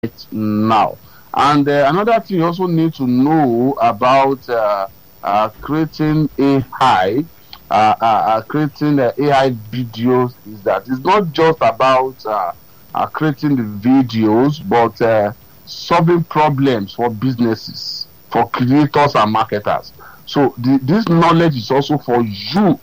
now. And another thing you also need to know about creating creating AI videos is that it's not just about creating the videos, but solving problems for businesses, for creators and marketers. So this knowledge is also for you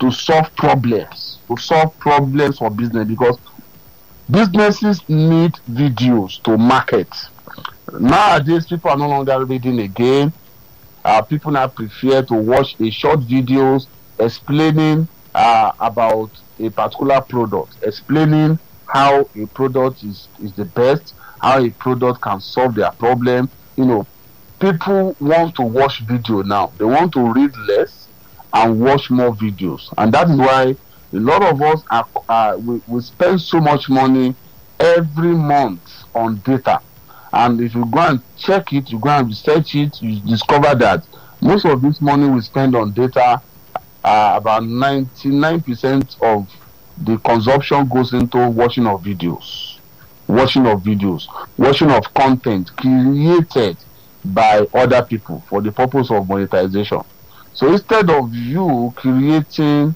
to solve problems for business, because businesses need videos to market. Nowadays, people are no longer reading again. People now prefer to watch a short videos explaining about a particular product, explaining how a product is the best, how a product can solve their problem. People want to watch video now. They want to read less and watch more videos, and that is why a lot of us we spend so much money every month on data. And if you go and check it, you go and research it, you discover that most of this money we spend on data, about 99% of the consumption goes into watching of videos, watching of content created by other people for the purpose of monetization. So instead of you creating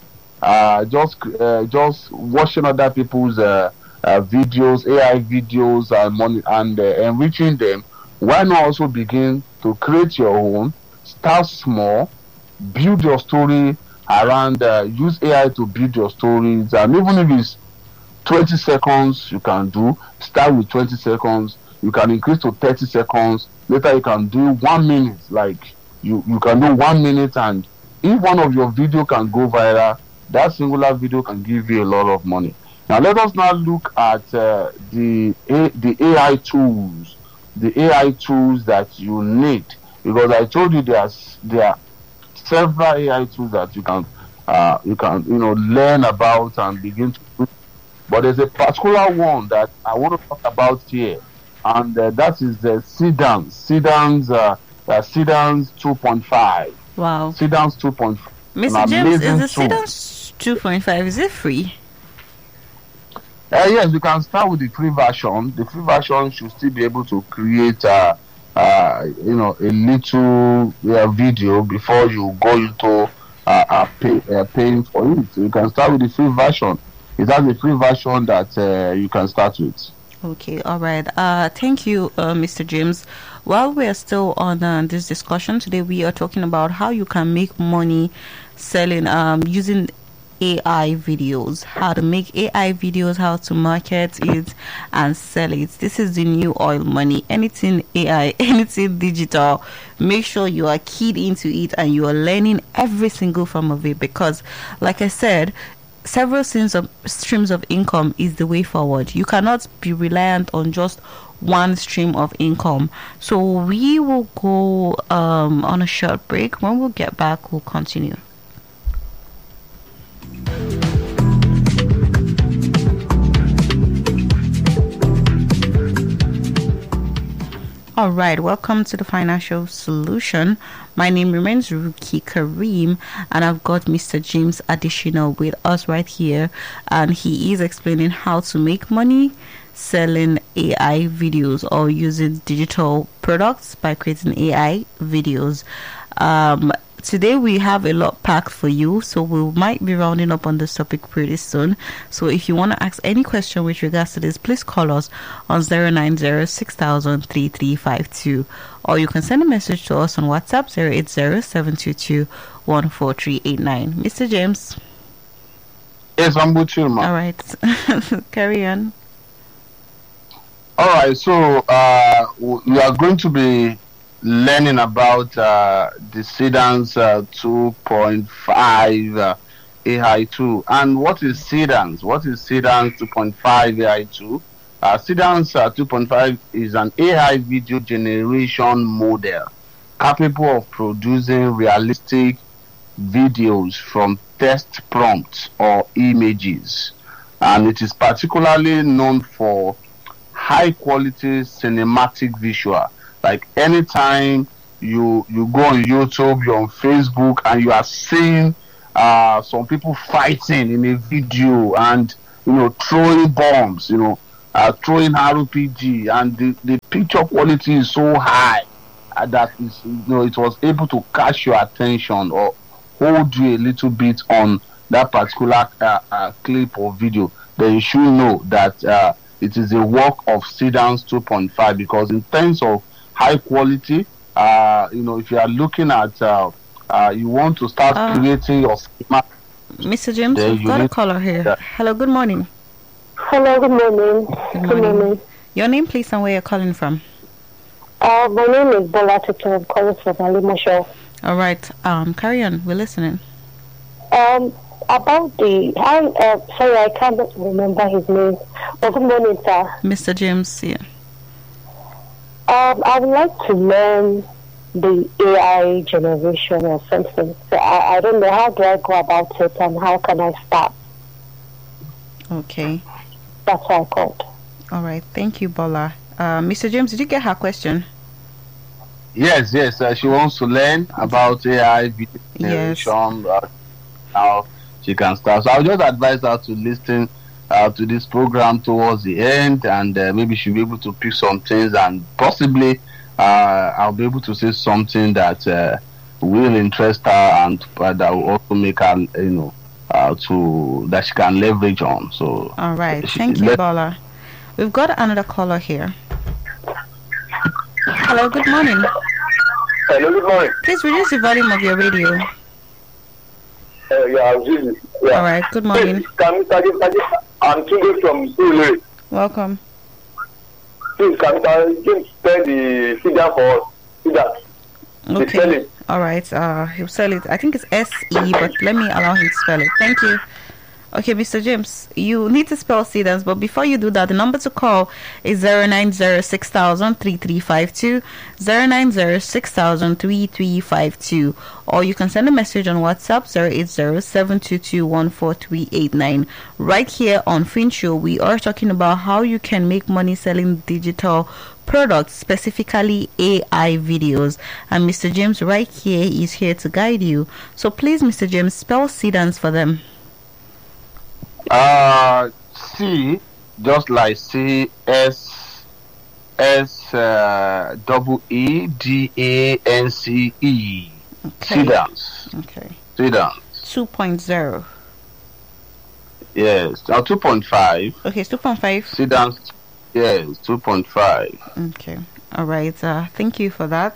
just watching other people's videos, AI videos, and money, and enriching them, why not also begin to create your own? Start small, build your story around, use AI to build your stories, and even if it's 20 seconds, you can start with 20 seconds, you can increase to 30 seconds, later you can do 1 minute, like you can do 1 minute, and if one of your video can go viral, that singular video can give you a lot of money. Now let us now look at the AI tools, that you need, because I told you there are several AI tools that you can learn about and begin to do. But there's a particular one that I want to talk about here, and that is the Seedance 2.5. Wow. Seedance 2.5. Mr. James, is the Seedance 2.5, is it free? Yes, you can start with the free version. The free version should still be able to create a little video before you go into paying for it. So you can start with the free version. It has a free version that you can start with. Okay, all right. Thank you, Mr. James. While we are still on this discussion today, we are talking about how you can make money selling using AI videos, how to make AI videos, how to market it and sell it. This is the new oil money. Anything AI, anything digital, make sure you are keyed into it and you are learning every single form of it, because like I said, several streams of income is the way forward. You cannot be reliant on just one stream of income. So we will go on a short break. When we'll get back, we'll continue. All right, welcome to the Financial Solution. My name remains Ruki Kareem, and I've got Mr. James Additional with us right here, and he is explaining how to make money selling AI videos or using digital products by creating AI videos. Today we have a lot packed for you, so we might be rounding up on this topic pretty soon. So if you want to ask any question with regards to this, please call us on 090-6000-3352, or you can send a message to us on WhatsApp 080-722-14389. Mr. James. Yes, I'm with you, ma'am. All right. Carry on. All right, so we are going to be learning about the Seedance 2.5 AI tool. And what is Seedance? What is Seedance 2.5 AI tool? Seedance 2.5 is an AI video generation model capable of producing realistic videos from text prompts or images. And it is particularly known for high quality cinematic visual. Like anytime you go on YouTube, you're on Facebook, and you are seeing some people fighting in a video and throwing bombs, throwing RPG, and the picture quality is so high that is, it was able to catch your attention or hold you a little bit on that particular clip or video, then you should know that it is a work of Sidans 2.5, because in terms of high quality, if you are looking at you want to start creating your schema. Mr. James, we've got a caller here. Yeah. Hello, good morning. Hello, good morning. Good morning. Your name, please, and where you're calling from? My name is Bola Tutu. I'm calling from Alimosho. All right. Carry on. We're listening. About the... sorry, I can't remember his name. But good morning, sir. Mr. James, yeah. I would like to learn the AI generation or something. So I don't know, how do I go about it and how can I start? Okay. That's why I called. All right. Thank you, Bola. Mr. James, did you get her question? Yes. She wants to learn about AI video generation, how she can start. So I'll just advise her to listen to this program towards the end, and maybe she'll be able to pick some things, and possibly I'll be able to say something that will interest her, and that will also make her, that she can leverage on. So all right, thank you, Bola. We've got another caller here. Hello, good morning. Hello, good morning. Please reduce the volume of your radio. Yeah. All right, good morning. I'm Tunde from Sule. Welcome. Please, can you spell the figure for us? Okay. All right. He'll spell it. I think it's SE, but let me allow him to spell it. Thank you. Okay, Mr. James, you need to spell Sidans, but before you do that, the number to call is 09060003352, 09060003352, or you can send a message on WhatsApp 08072214389. Right here on FinShow, we are talking about how you can make money selling digital products, specifically AI videos, and Mr. James right here is here to guide you. So please, Mr. James, spell Sidans for them. C, just like C, S, double E, D-A-N-C-E. Okay. Sidans. Okay. Sidans. 2.0. Yes. 2.5. Okay, it's 2.5. Sidans. Yes, 2.5. Okay. All right. Thank you for that.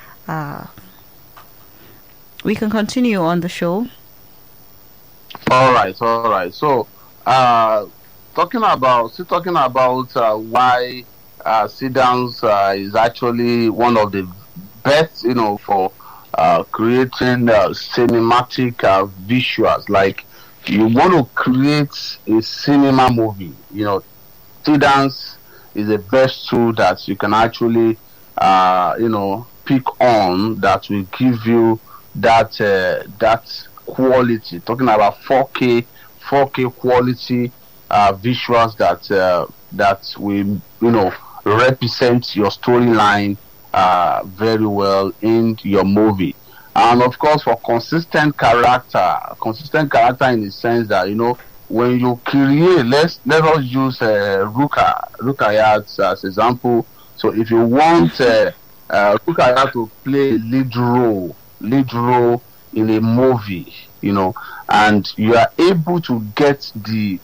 We can continue on the show. All right. So, talking about why Sidans is actually one of the best, for creating cinematic visuals. Like, you want to create a cinema movie, Sidans is the best tool that you can actually, pick on, that will give you that quality. Talking about 4K quality visuals that will represent your storyline very well in your movie. And of course, for consistent character in the sense that when you create, let us use Rukayat as example. So if you want Rukayat to play lead role in a movie, and you are able to get the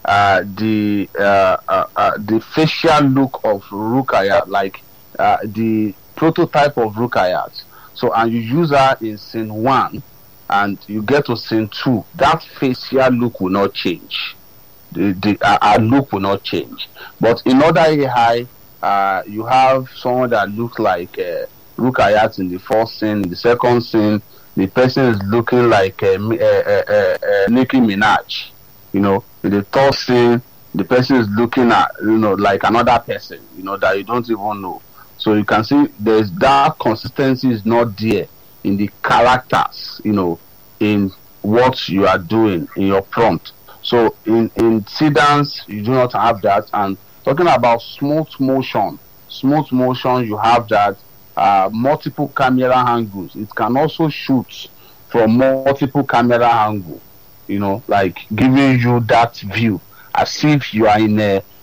facial look of Rukayat, like the prototype of Rukayat. So, and you use her in scene 1, and you get to scene 2, that facial look will not change. Our look will not change. But in other AI, you have someone that looks like Rukayat in the first scene. In the second scene, the person is looking like Nicki Minaj. In the third scene, the person is looking at like another person. That you don't even know. So you can see there's that consistency is not there in the characters. In what you are doing in your prompt. So in Sidans, you do not have that. And talking about smooth motion, you have that. Multiple camera angles. It can also shoot from multiple camera angles, like giving you that view as if you are in a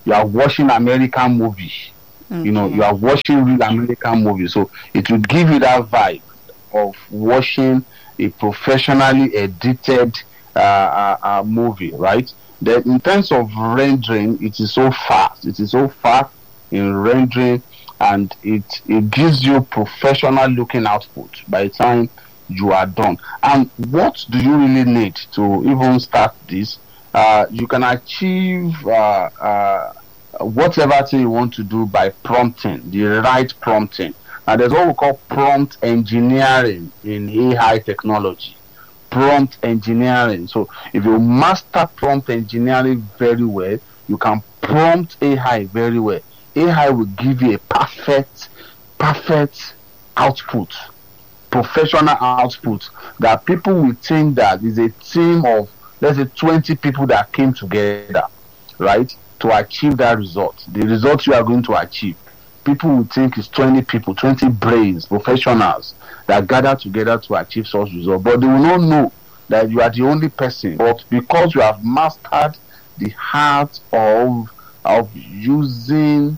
you are watching American movie. Okay. You know, you are watching real American movie. So it will give you that vibe of watching a professionally edited movie, right? Then in terms of rendering, it is so fast. It is so fast in rendering, and it gives you professional looking output by the time you are done. And what do you really need to even start this? You can achieve whatever thing you want to do by prompting, the right prompting. And there's what we call prompt engineering in AI technology. Prompt engineering. So if you master prompt engineering very well, you can prompt AI very well. AI will give you a perfect output, professional output, that people will think that is a team of, let's say, 20 people that came together, right, to achieve that result. The result you are going to achieve, people will think it's 20 people, 20 brains, professionals that gather together to achieve such result. But they will not know that you are the only person. But because you have mastered the art of using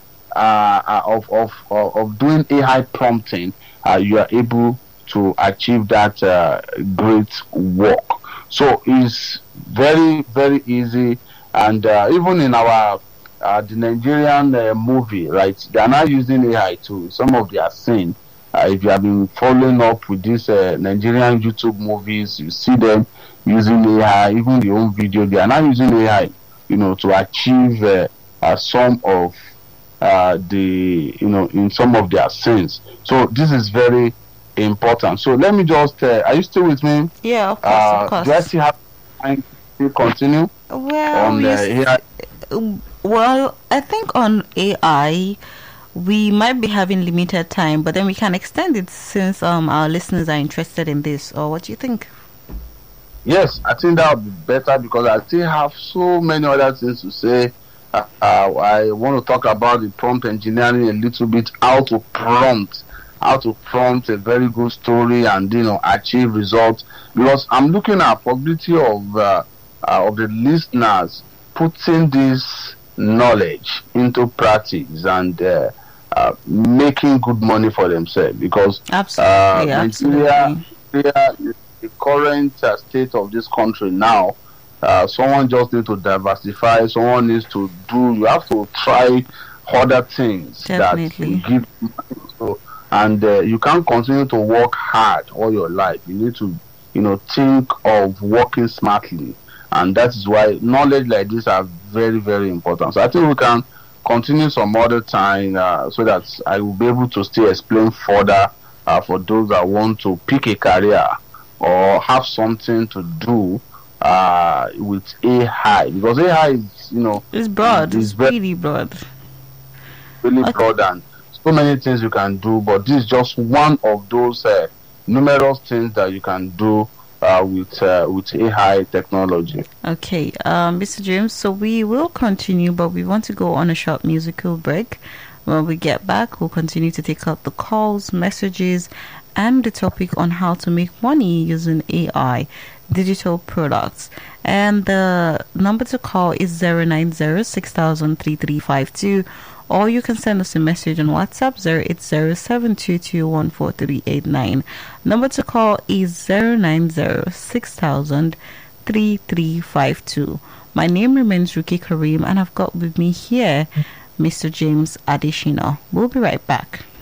of doing AI prompting, you are able to achieve that great work. So it's very, very easy. And even in our the Nigerian movie, right, they are now using AI to some of their scenes. If you have been following up with these Nigerian YouTube movies, you see them using AI. Even the own video, they are now using AI, you know, to achieve some of in some of their scenes. So this is very important. So let me just are you still with me? Yeah, of course. Do I still have time to continue? Well, I think on AI we might be having limited time, but then we can extend it since our listeners are interested in this. Or what do you think? Yes, I think that would be better, because I still have so many other things to say. I want to talk about the prompt engineering a little bit, how to prompt a very good story and achieve results. Because I'm looking at possibility of the listeners putting this knowledge into practice and making good money for themselves. Because Nigeria, the current state of this country now. Someone just needs to diversify. Someone needs to you have to try other things. Definitely. That give money. So, and you can't continue to work hard all your life. You need to, think of working smartly. And that is why knowledge like this are very, very important. So I think we can continue some other time so that I will be able to still explain further for those that want to pick a career or have something to do with AI, because AI is, it's broad. It's really broad. Really broad, and so many things you can do. But this is just one of those numerous things that you can do with AI technology. Okay, Mr. James. So we will continue, but we want to go on a short musical break. When we get back, we'll continue to take up the calls, messages, and the topic on how to make money using AI digital products. And the number to call is 090-6000-3352, or you can send us a message on WhatsApp 080-722-14389. Number to call is 090-6000-3352. My name remains Ruki Kareem, and I've got with me here Mr. James Adeshina. We'll be right back.